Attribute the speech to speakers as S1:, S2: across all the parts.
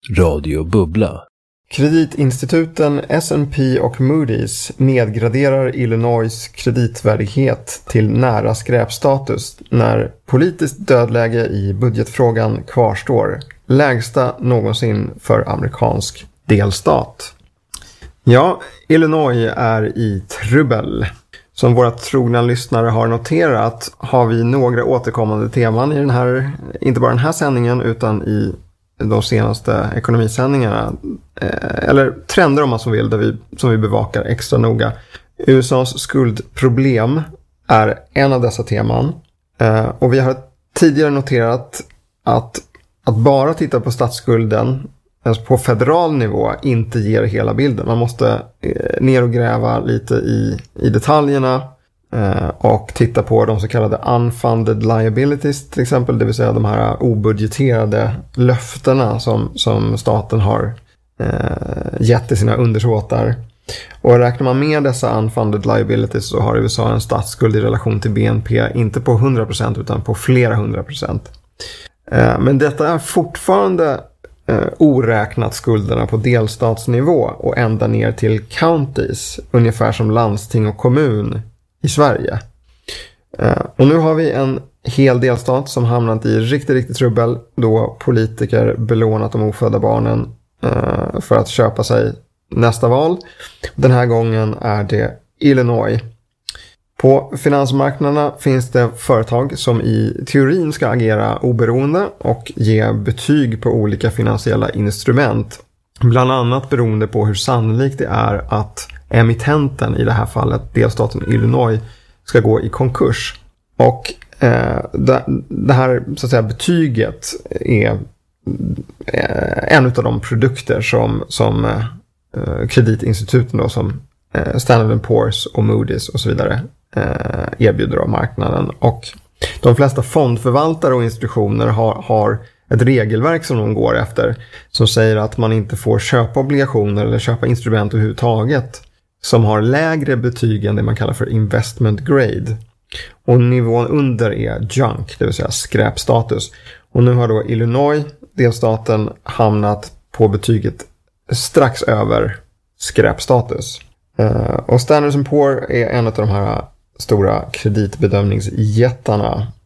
S1: Radio Bubbla.
S2: Kreditinstituten S&P och Moody's nedgraderar Illinois kreditvärdighet till nära skräpstatus när politiskt dödläge i budgetfrågan kvarstår. Lägsta någonsin för amerikansk delstat. Ja, Illinois är i trubbel. Som våra trogna lyssnare har noterat har vi några återkommande teman i den här, inte bara den här sändningen utan i de senaste ekonomisändningarna, eller trender om man så vill, som vi bevakar extra noga. USAs skuldproblem är en av dessa teman, och vi har tidigare noterat att bara titta på statsskulden på federal nivå inte ger hela bilden. Man måste ner och gräva lite i detaljerna och titta på de så kallade unfunded liabilities till exempel, det vill säga de här obudgeterade löftena som staten har gett till sina undersåtar. Och räknar man med dessa unfunded liabilities så har USA en statsskuld i relation till BNP inte på 100% utan på flera 100%. Men detta är fortfarande oräknat skulderna på delstatsnivå och ända ner till counties, ungefär som landsting och kommun i Sverige. Och nu har vi en hel delstat som hamnat i riktigt trubbel då politiker belånat de ofödda barnen för att köpa sig nästa val. Den här gången är det Illinois. På finansmarknaderna finns det företag som i teorin ska agera oberoende och ge betyg på olika finansiella instrument. Bland annat beroende på hur sannolikt det är att emittenten, i det här fallet delstaten Illinois, ska gå i konkurs. Och det här så att säga, betyget är en av de produkter som kreditinstituten då, som Standard & Poor's och Moody's och så vidare erbjuder av marknaden. Och de flesta fondförvaltare och institutioner har ett regelverk som de går efter som säger att man inte får köpa obligationer eller köpa instrument överhuvudtaget som har lägre betyg än det man kallar för investment grade. Och nivån under är junk, det vill säga skräpstatus. Och nu har då Illinois, delstaten, hamnat på betyget strax över skräpstatus. Och Standard & Poor's är en av de här stora kreditbedömningsjättarna.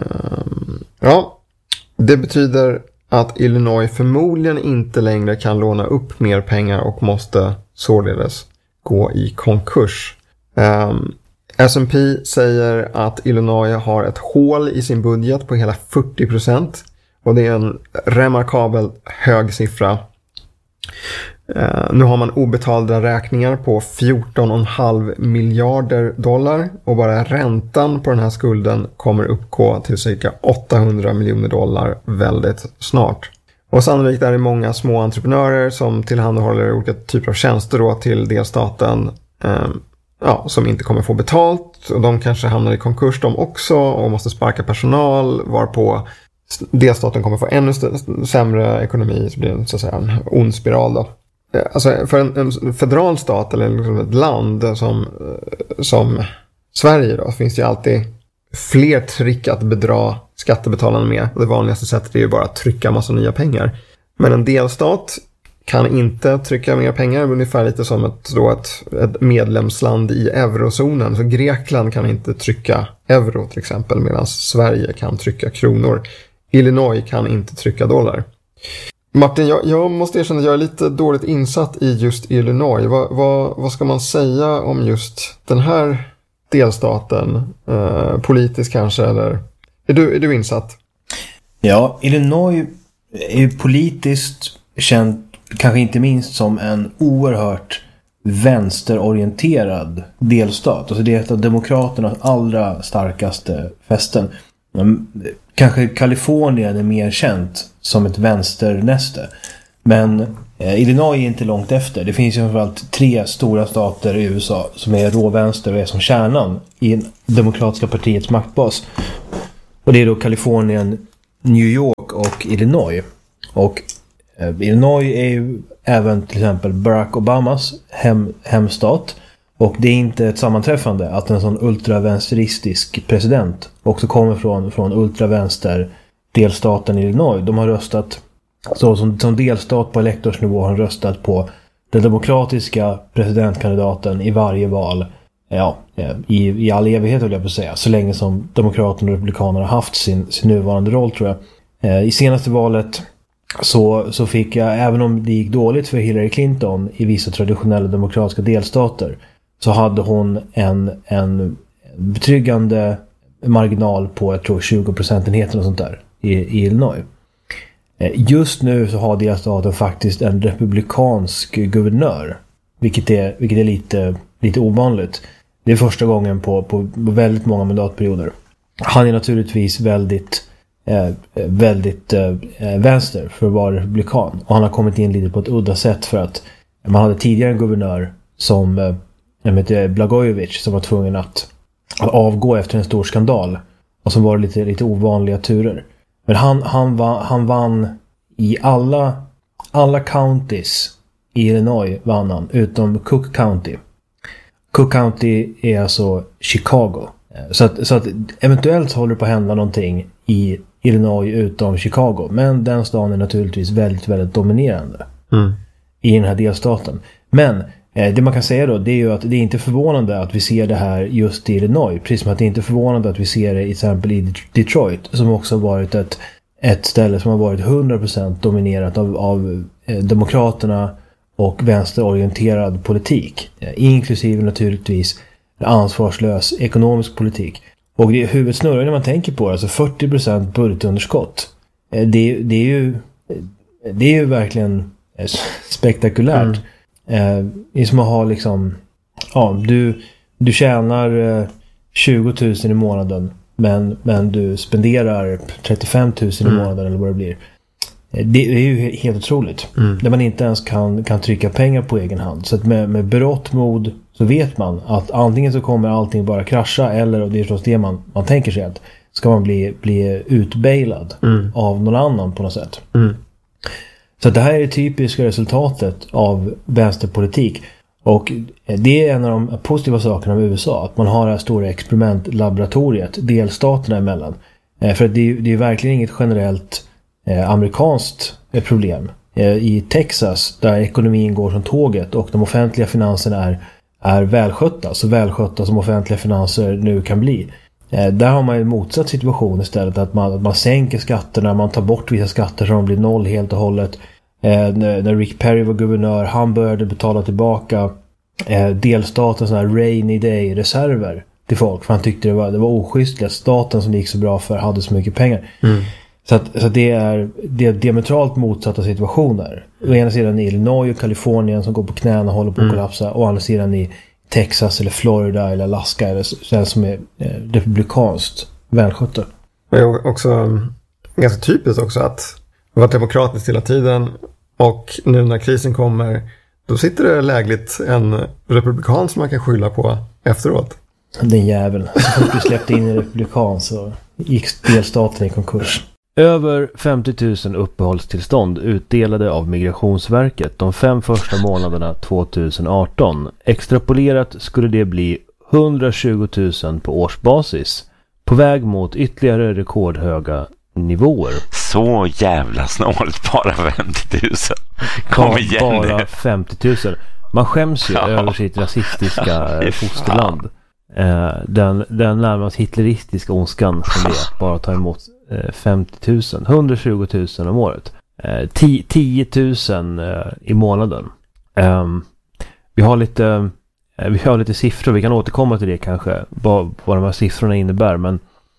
S2: Ja, det betyder att Illinois förmodligen inte längre kan låna upp mer pengar och måste således gå i konkurs. S&P säger att Illinois har ett hål i sin budget på hela 40%. Och det är en remarkabel hög siffra. Nu har man obetalda räkningar på 14,5 miljarder dollar och bara räntan på den här skulden kommer uppgå till cirka 800 miljoner dollar väldigt snart. Och sannolikt är det många små entreprenörer som tillhandahåller olika typer av tjänster då till delstaten som inte kommer få betalt, och de kanske hamnar i konkurs de också och måste sparka personal, varpå delstaten kommer få ännu sämre ekonomi, så blir det så att säga en ond spiral då. Alltså för en federal stat eller liksom ett land som Sverige då, finns det ju alltid fler trick att bedra skattebetalarna med. Det vanligaste sättet är ju bara att trycka massa nya pengar. Men en delstat kan inte trycka mer pengar, ungefär lite som ett medlemsland i eurozonen. Så Grekland kan inte trycka euro till exempel, medan Sverige kan trycka kronor. Illinois kan inte trycka dollar. Martin, jag måste erkänna att jag är lite dåligt insatt i just Illinois. Vad ska man säga om just den här delstaten? Politiskt kanske, eller är du insatt?
S3: Ja, Illinois är politiskt känd, kanske inte minst som en oerhört vänsterorienterad delstat. Alltså det är ett av demokraternas allra starkaste fästen. Kanske Kalifornien är mer känt som ett vänsternäste. Men Illinois är inte långt efter. Det finns ju framförallt 3 stora stater i USA som är råvänster och är som kärnan i demokratiska partiets maktbas. Och det är då Kalifornien, New York och Illinois. Och Illinois är ju även till exempel Barack Obamas hemstat. Och det är inte ett sammanträffande att en sån ultravänsteristisk president också kommer från ultravänster delstaten Illinois. De har röstat Så som delstat på elektorsnivå har han röstat på den demokratiska presidentkandidaten i varje val. Ja, i all evighet vill jag på säga. Så länge som demokraterna och republikanerna har haft sin nuvarande roll, tror jag. I senaste valet så fick jag, även om det gick dåligt för Hillary Clinton i vissa traditionella demokratiska delstater, så hade hon en betryggande marginal på, jag tror, 20% och sånt där i Illinois. Just nu så har delstaten faktiskt en republikansk guvernör, vilket är lite ovanligt. Det är första gången på väldigt många mandatperioder. Han är naturligtvis väldigt vänster för att vara republikan, och han har kommit in lite på ett udda sätt, för att man hade tidigare en guvernör som heter Blagojevich, som var tvungen att avgå efter en stor skandal, och som var lite ovanliga turer. Men han vann i alla counties i Illinois, vann han, utom Cook County. Cook County är alltså Chicago. Så att eventuellt håller det på att hända någonting i Illinois utom Chicago. Men den staden är naturligtvis väldigt, väldigt dominerande i den här delstaten. Men det man kan säga då, det är ju att det är inte förvånande att vi ser det här just i Illinois. Precis som att det inte är förvånande att vi ser det till exempel i Detroit, som också har varit ett ställe som har varit 100% dominerat av demokraterna och vänsterorienterad politik. Inklusive naturligtvis ansvarslös ekonomisk politik. Och det är huvudsnurrar när man tänker på det. Alltså 40% budgetunderskott. Det är ju verkligen spektakulärt. Det är som att ha liksom, ja, du tjänar 20 000 i månaden, men du spenderar 35 000 i månaden eller vad det blir. Det är ju helt otroligt. Där man inte ens kan trycka pengar på egen hand. Så att med berått mod så vet man att antingen så kommer allting bara krascha, eller, och det är förstås det man tänker sig, att ska man bli utbailad av någon annan på något sätt. Så det här är det typiska resultatet av vänsterpolitik. Och det är en av de positiva sakerna med USA, att man har det här stora experimentlaboratoriet delstaterna emellan. För att det är verkligen inget generellt amerikanskt problem. I Texas, där ekonomin går som tåget och de offentliga finanserna är välskötta, så välskötta som offentliga finanser nu kan bli. Där har man en motsatt situation istället, att man sänker skatterna, man tar bort vissa skatter så de blir noll helt och hållet. När Rick Perry var guvernör, han började betala tillbaka delstatens såna här rainy day reserver till folk, för han tyckte det var oschysst att staten som gick så bra för hade så mycket pengar. Så det är diametralt motsatta situationer. Å ena sidan i Illinois och Kalifornien som går på knäna och håller på att kollapsa, och å andra sidan i Texas eller Florida eller Alaska eller som är republikanskt välskötta.
S2: Det är också ganska typiskt också att det var demokratiskt hela tiden, och nu när krisen kommer, då sitter det lägligt en republikan som man kan skylla på efteråt.
S3: Den jäveln. Så fort du släppte in en republikan så gick delstaten i konkurs.
S1: Över 50 000 uppehållstillstånd utdelade av Migrationsverket de 5 första månaderna 2018. Extrapolerat skulle det bli 120 000 på årsbasis. På väg mot ytterligare rekordhöga nivåer.
S4: Så jävla snålt, bara 50 000. Kom igen
S1: bara
S4: nu.
S1: 50 000. Man skäms ju över sitt rasistiska fosterland. Den närmast hitleristiska ondskan som är bara ta emot 50 000. 120 000 om året. 10 000 i månaden. Vi har lite siffror. Vi kan återkomma till det kanske. Vad de här siffrorna innebär. Men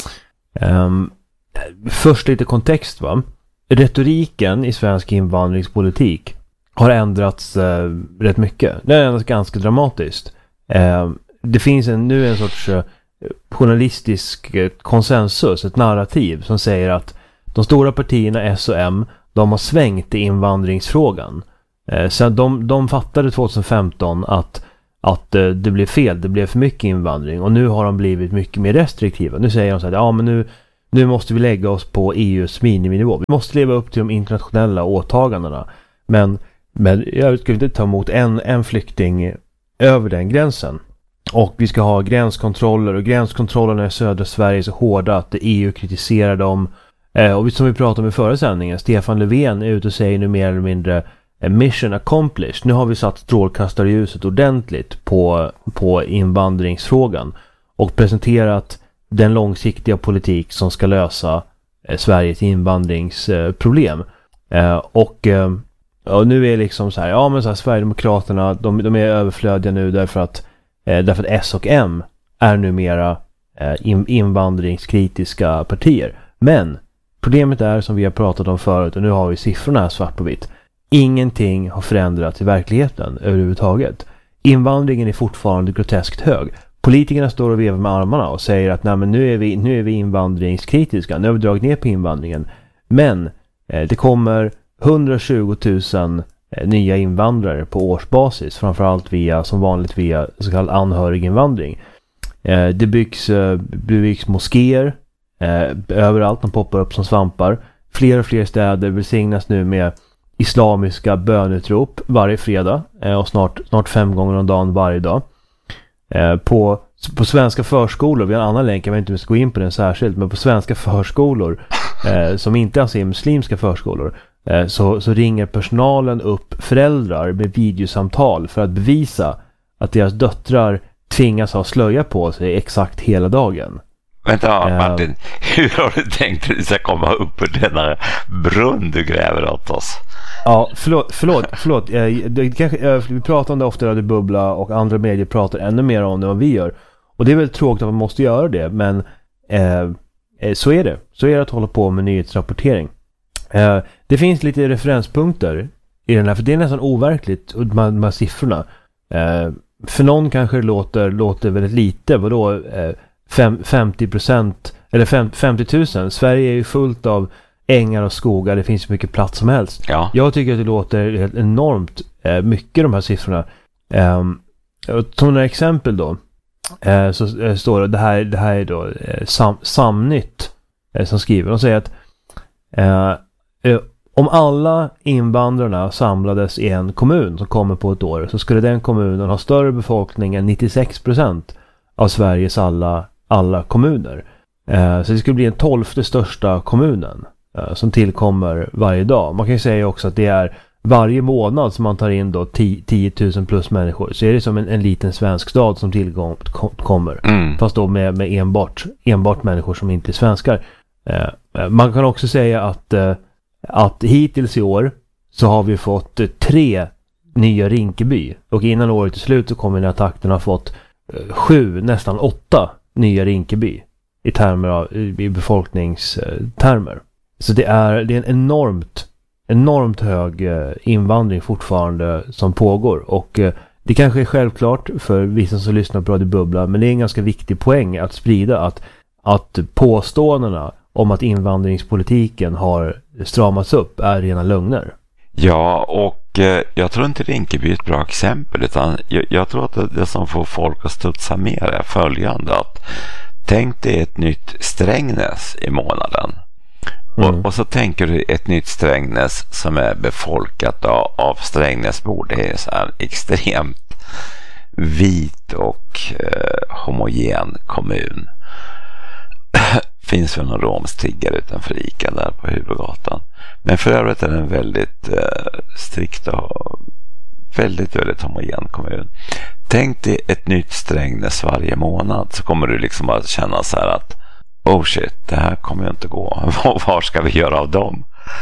S1: först lite kontext, va? Retoriken i svensk invandringspolitik har ändrats rätt mycket. Det är ändrats ganska dramatiskt. Det finns nu en sorts journalistisk konsensus, ett narrativ som säger att de stora partierna S och M, de har svängt i invandringsfrågan. Så de fattade 2015 att det blev fel, det blev för mycket invandring, och nu har de blivit mycket mer restriktiva. Nu säger de så här, ja men nu måste vi lägga oss på EUs miniminivå. Vi måste leva upp till de internationella åtagandena. Men jag skulle inte ta emot en flykting över den gränsen. Och vi ska ha gränskontroller, och gränskontrollerna i södra Sverige är så hårda att EU kritiserar dem. Och som vi pratade om i förra sändningen, Stefan Löfven är ute och säger nu mer eller mindre mission accomplished. Nu har vi satt strålkastarljuset ordentligt på invandringsfrågan och presenterat den långsiktiga politik som ska lösa Sveriges invandringsproblem. Och nu är liksom så här, men så här, Sverigedemokraterna, de är överflödiga nu därför att S och M är numera invandringskritiska partier. Men problemet är, som vi har pratat om förut, och nu har vi siffrorna här svart på vitt, ingenting har förändrats i verkligheten överhuvudtaget. Invandringen är fortfarande groteskt hög. Politikerna står och vevar med armarna och säger att nej, men nu är vi invandringskritiska, nu har vi dragit ner på invandringen. Men det kommer 120 000 nya invandrare på årsbasis, framförallt som vanligt via så kallad anhöriginvandring. Det byggs moskéer överallt, de poppar upp som svampar. Fler och fler städer välsignas nu med islamiska bönutrop varje fredag och snart 5 gånger om dagen varje dag. På svenska förskolor, vi har en annan länk, jag vet inte om vi ska gå in på den särskilt, men på svenska förskolor som inte är muslimska förskolor, så ringer personalen upp föräldrar med videosamtal för att bevisa att deras döttrar tvingas ha slöja på sig exakt hela dagen.
S4: Vänta Martin, hur har du tänkt att du ska komma upp ur denna brunn du gräver åt oss?
S1: Ja, förlåt. Vi pratar om det ofta, Radio Bubbla och andra medier pratar ännu mer om det än vad vi gör. Och det är väl tråkigt att man måste göra det, men så är det. Så är det att hålla på med nyhetsrapportering. Det finns lite referenspunkter i den här, för det är nästan overkligt, de här siffrorna. För någon kanske det låter väldigt lite, vadå 50% eller 50 000. Sverige är ju fullt av ängar och skogar, det finns mycket plats som helst. Ja. Jag tycker att det låter enormt mycket, de här siffrorna. Som några exempel då, så står det här är då Samnytt som skriver. De säger att om alla invandrarna samlades i en kommun som kommer på ett år, så skulle den kommunen ha större befolkning än 96% av Sveriges alla kommuner. Så det skulle bli den 12:e största kommunen som tillkommer varje dag. Man kan ju säga också att det är varje månad som man tar in då 10 000 plus människor, så är det som en liten svensk stad som tillkommer. Fast då med enbart människor som inte är svenskar. Man kan också säga att hittills i år så har vi fått 3 nya Rinkeby, och innan året är slut så kommer den här takten ha fått 7, nästan 8 nya Rinkeby i befolkningstermer. Så det är en enormt hög invandring fortfarande som pågår, och det kanske är självklart för vissa som lyssnar på Radio Bubbla, men det är en ganska viktig poäng att sprida att påståendena om att invandringspolitiken har stramats upp är rena lögner.
S4: Ja, och jag tror inte Rinkeby är ett bra exempel, utan jag tror att det som får folk att studsa mer är följande, att tänk dig ett nytt Strängnäs i månaden. Och så tänker du ett nytt Strängnäs som är befolkat av Strängnäsbor. Det är så här extremt vit och homogen kommun. Finns väl någon romstiggare utanför Ica där på huvudgatan. Men för övrigt är den väldigt strikt och väldigt, väldigt homogen kommun. Tänk dig ett nytt Strängnäs varje månad, så kommer du liksom att känna så här att oh shit, det här kommer ju inte gå. Var ska vi göra av dem?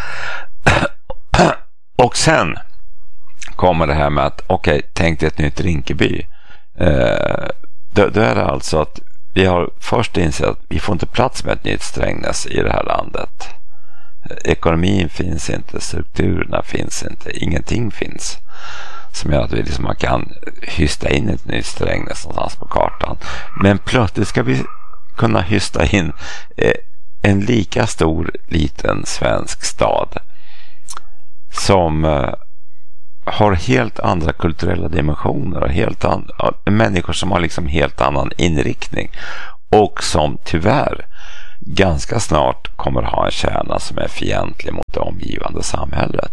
S4: Och sen kommer det här med att okej, tänk dig ett nytt Rinkeby. Då är det alltså att vi har först insett att vi får inte plats med ett nytt Strängnäs i det här landet. Ekonomin finns inte, strukturerna finns inte, ingenting finns som gör att vi liksom kan hysta in ett nytt Strängnäs någonstans på kartan. Men plötsligt ska vi kunna hysta in en lika stor liten svensk stad som har helt andra kulturella dimensioner och människor som har liksom helt annan inriktning, och som tyvärr ganska snart kommer ha en kärna som är fientlig mot det omgivande samhället.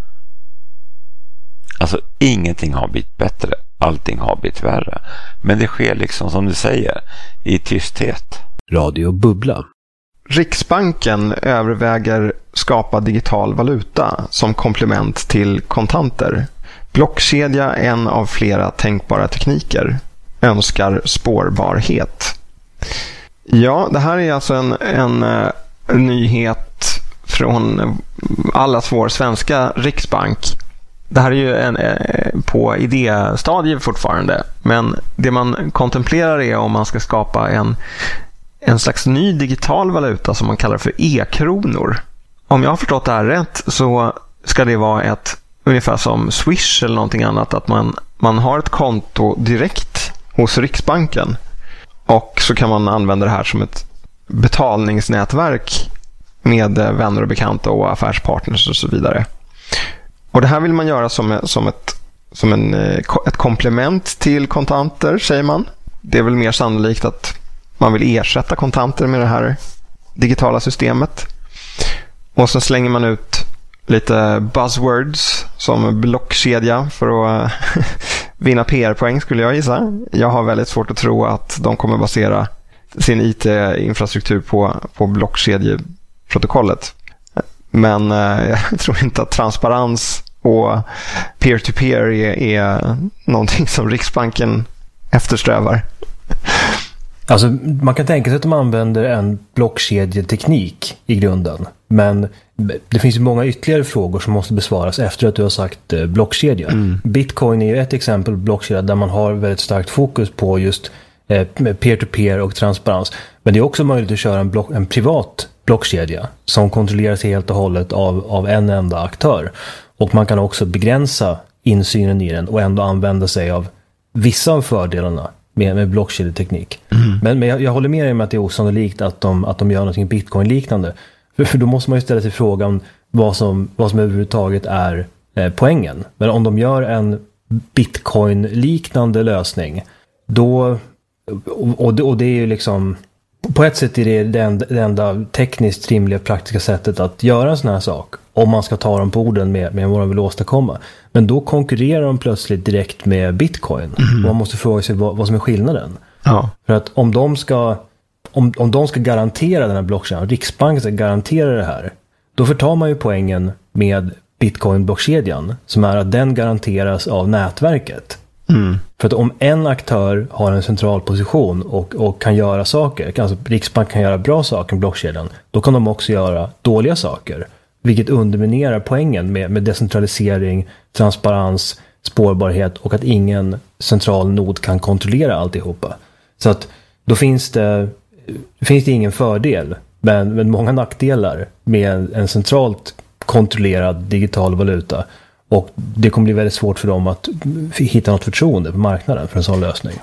S4: Alltså ingenting har blivit bättre, allting har blivit värre. Men det sker liksom, som du säger, i tysthet.
S1: Radio Bubbla.
S2: Riksbanken överväger skapa digital valuta som komplement till kontanter. Blockkedja, en av flera tänkbara tekniker, önskar spårbarhet. Ja, det här är alltså en nyhet från allas vår svenska riksbank. Det här är ju på idéstadiet fortfarande, men det man kontemplerar är om man ska skapa en slags ny digital valuta som man kallar för e-kronor. Om jag har förstått det här rätt så ska det vara ungefär som Swish eller någonting annat, att man har ett konto direkt hos Riksbanken och så kan man använda det här som ett betalningsnätverk med vänner och bekanta och affärspartners och så vidare. Och det här vill man göra som ett komplement till kontanter, säger man. Det är väl mer sannolikt att man vill ersätta kontanter med det här digitala systemet. Och så slänger man ut lite buzzwords som blockkedja för att vinna PR-poäng, skulle jag gissa. Jag har väldigt svårt att tro att de kommer basera sin IT-infrastruktur på blockkedjeprotokollet. Men jag tror inte att transparens och peer-to-peer är någonting som Riksbanken eftersträvar.
S3: Alltså, man kan tänka sig att de använder en blockkedjeteknik i grunden. Men det finns ju många ytterligare frågor som måste besvaras efter att du har sagt blockkedja. Bitcoin är ju ett exempel på blockkedja där man har väldigt starkt fokus på just peer-to-peer och transparens. Men det är också möjligt att köra en privat blockkedja som kontrolleras helt och hållet av en enda aktör. Och man kan också begränsa insynen i den och ändå använda sig av vissa av fördelarna med blockkedjeteknik. Men jag håller med dig med att det är osannolikt att de gör något Bitcoin-liknande. För då måste man ju ställa sig frågan vad som överhuvudtaget är poängen. Men om de gör en Bitcoin-liknande lösning, då och det är ju liksom på ett sätt är det enda tekniskt rimliga praktiska sättet att göra en sån här sak om man ska ta dem på orden med vad de vill åstadkomma. Men då konkurrerar de plötsligt direkt med Bitcoin. Och man måste fråga sig vad som är skillnaden. Ja. För att om de ska garantera den här blockkedjan, Riksbanken ska garantera det här, då förtar man ju poängen med Bitcoin-blockkedjan, som är att den garanteras av nätverket. För att om en aktör har en central position och kan göra saker, alltså Riksbanken kan göra bra saker med blockkedjan, då kan de också göra dåliga saker, vilket underminerar poängen med decentralisering, transparens, spårbarhet och att ingen central nod kan kontrollera alltihopa. Så att då finns det ingen fördel, men många nackdelar med en centralt kontrollerad digital valuta. Och det kommer bli väldigt svårt för dem att hitta något förtroende på marknaden för en sån lösning.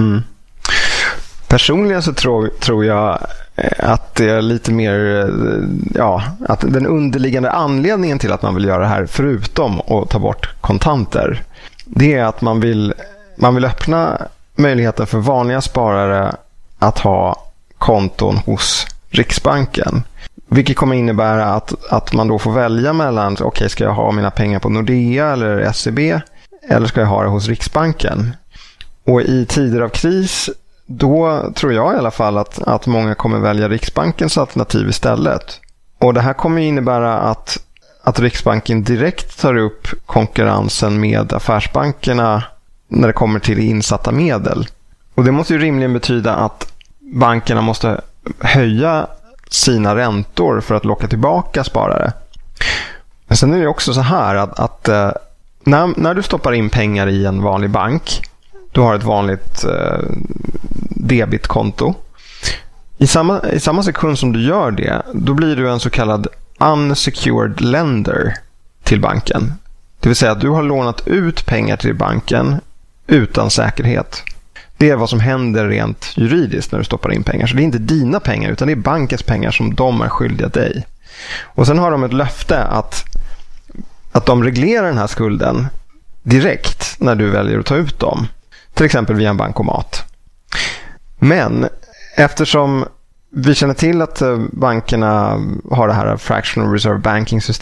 S2: Personligen så tror jag att det är lite mer, att den underliggande anledningen till att man vill göra det här, förutom att ta bort kontanter, det är att man vill öppna möjligheten för vanliga sparare att ha konton hos Riksbanken. Vilket kommer innebära att man då får välja mellan, ska jag ha mina pengar på Nordea eller SEB, eller ska jag ha det hos Riksbanken? Och i tider av kris, då tror jag i alla fall att många kommer välja Riksbankens alternativ istället. Och det här kommer innebära att Riksbanken direkt tar upp konkurrensen med affärsbankerna när det kommer till insatta medel. Och det måste ju rimligen betyda att bankerna måste höja sina räntor för att locka tillbaka sparare. Men sen är det också så här att när du stoppar in pengar i en vanlig bank, du har ett vanligt debitkonto. I samma sekund som du gör det, då blir du en så kallad unsecured lender till banken. Det vill säga att du har lånat ut pengar till banken utan säkerhet. Det är vad som händer rent juridiskt när du stoppar in pengar. Så det är inte dina pengar, utan det är bankens pengar som de är skyldiga dig. Och sen har de ett löfte att de reglerar den här skulden direkt när du väljer att ta ut dem. Till exempel via en bankomat. Men eftersom vi känner till att bankerna har det här fractional reserve banking system